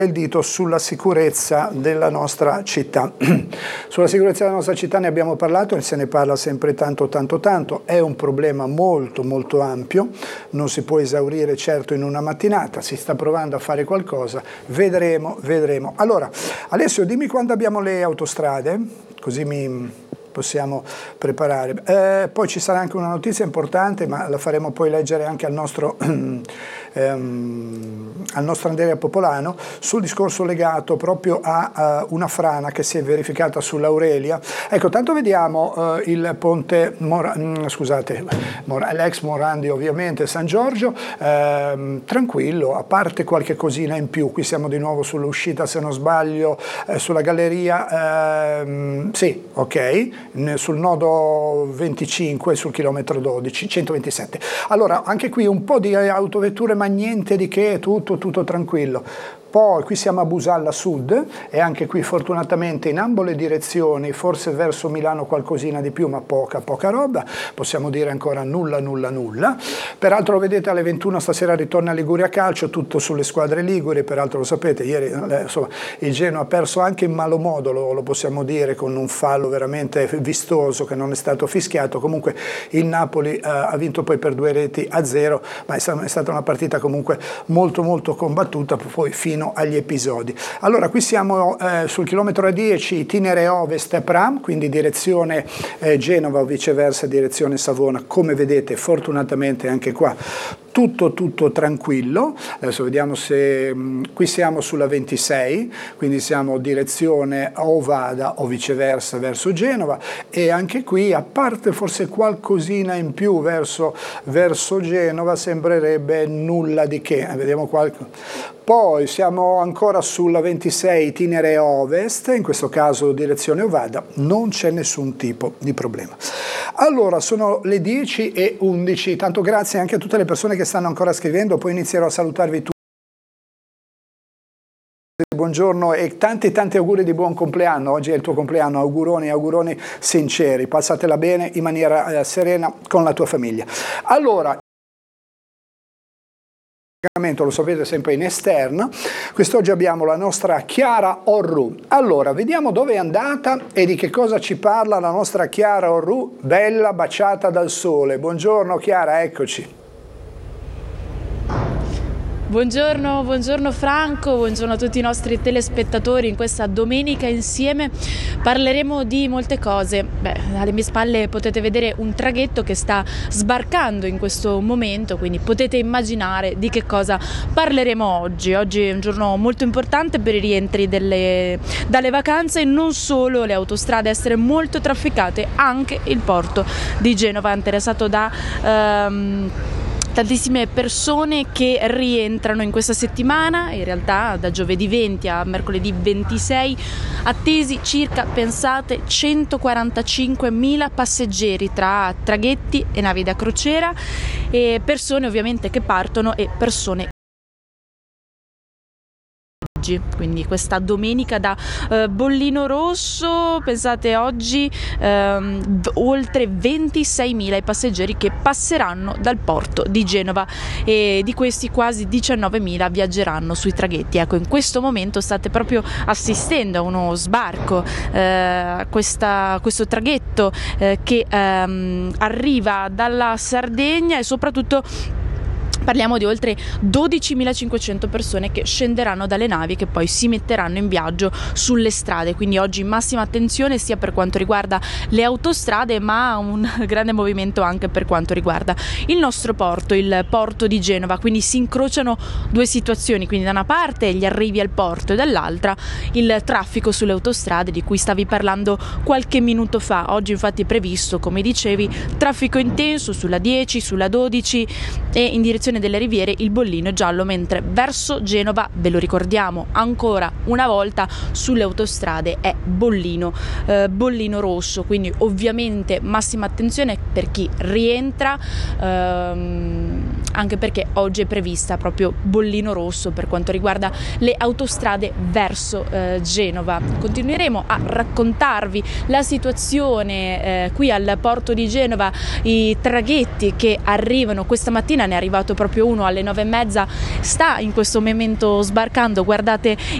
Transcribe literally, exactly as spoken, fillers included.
il dito sulla sicurezza della nostra città. Sulla sicurezza della nostra città ne abbiamo parlato e se ne parla sempre tanto tanto tanto, è un problema molto molto ampio, non si può esaurire certo in una mattinata, si sta provando a fare qualcosa, vedremo, vedremo. Allora, Alessio, dimmi quando abbiamo le autostrade, così mi possiamo preparare. Eh, poi ci sarà anche una notizia importante, ma la faremo poi leggere anche al nostro, ehm, al nostro Andrea Popolano, sul discorso legato proprio a, a una frana che si è verificata sull'Aurelia. Ecco, tanto vediamo eh, il ponte, Mora, scusate, Mora, l'ex Morandi ovviamente, San Giorgio, ehm, tranquillo, a parte qualche cosina in più, qui siamo di nuovo sull'uscita, se non sbaglio, eh, sulla galleria, ehm, sì, ok, sul nodo venticinque, sul chilometro dodici, centoventisette. Allora, anche qui un po' di autovetture, ma niente di che, tutto, tutto tranquillo. Poi qui siamo a Busalla Sud e anche qui fortunatamente in ambo le direzioni, forse verso Milano qualcosina di più, ma poca, poca roba, possiamo dire ancora nulla, nulla, nulla. Peraltro vedete alle ventuno stasera ritorna Liguria Calcio, tutto sulle squadre liguri, peraltro lo sapete, ieri eh, insomma, il Genoa ha perso anche in malo modo, lo, lo possiamo dire, con un fallo veramente vistoso che non è stato fischiato. Comunque il Napoli eh, ha vinto poi per due reti a zero, ma è stata, è stata una partita comunque molto molto combattuta, poi fino agli episodi. Allora qui siamo eh, sul chilometro dieci, itinere ovest Pram, quindi direzione eh, Genova o viceversa direzione Savona, come vedete fortunatamente anche qua tutto tutto tranquillo. Adesso vediamo se mh, qui siamo sulla ventisei, quindi siamo direzione Ovada o viceversa verso Genova, e anche qui, a parte forse qualcosina in più verso, verso Genova, sembrerebbe nulla di che. Vediamo qualche... Poi siamo ancora sulla ventisei, itinere ovest, in questo caso direzione Ovada, non c'è nessun tipo di problema. Allora, sono le dieci e undici, tanto grazie anche a tutte le persone che stanno ancora scrivendo, poi inizierò a salutarvi tutti. Buongiorno e tanti tanti auguri di buon compleanno, oggi è il tuo compleanno, auguroni, auguroni sinceri, passatela bene in maniera eh, serena con la tua famiglia. Allora, lo sapete sempre in esterna, quest'oggi abbiamo la nostra Chiara Orru. Allora, vediamo dove è andata e di che cosa ci parla la nostra Chiara Orru, bella baciata dal sole. Buongiorno Chiara, eccoci. Buongiorno, buongiorno Franco, buongiorno a tutti i nostri telespettatori. In questa domenica insieme parleremo di molte cose. Beh, alle mie spalle potete vedere un traghetto che sta sbarcando in questo momento, quindi potete immaginare di che cosa parleremo oggi. Oggi è un giorno molto importante per i rientri delle, dalle vacanze, e non solo le autostrade a essere molto trafficate, anche il porto di Genova è interessato da... Um, tantissime persone che rientrano in questa settimana, in realtà da giovedì venti a mercoledì ventisei, attesi circa, pensate, centoquarantacinquemila passeggeri tra traghetti e navi da crociera, e persone ovviamente che partono e persone. Quindi questa domenica da eh, bollino rosso, pensate oggi ehm, oltre ventiseimila i passeggeri che passeranno dal porto di Genova, e di questi quasi diciannovemila viaggeranno sui traghetti. Ecco, in questo momento state proprio assistendo a uno sbarco, eh, questa, questo traghetto eh, che ehm, arriva dalla Sardegna, e soprattutto parliamo di oltre dodicimilacinquecento persone che scenderanno dalle navi, che poi si metteranno in viaggio sulle strade. Quindi oggi massima attenzione sia per quanto riguarda le autostrade, ma un grande movimento anche per quanto riguarda il nostro porto, il porto di Genova. Quindi si incrociano due situazioni, quindi da una parte gli arrivi al porto e dall'altra il traffico sulle autostrade di cui stavi parlando qualche minuto fa. Oggi infatti è previsto, come dicevi, traffico intenso sulla dieci, sulla dodici e in direzione delle Riviere il bollino giallo, mentre verso Genova, ve lo ricordiamo ancora una volta, sulle autostrade è bollino, eh, bollino rosso. Quindi ovviamente massima attenzione per chi rientra, ehm, anche perché oggi è prevista proprio bollino rosso per quanto riguarda le autostrade verso eh, Genova. Continueremo a raccontarvi la situazione eh, qui al porto di Genova, i traghetti che arrivano questa mattina, ne è arrivato proprio uno alle nove e mezza, sta in questo momento sbarcando, guardate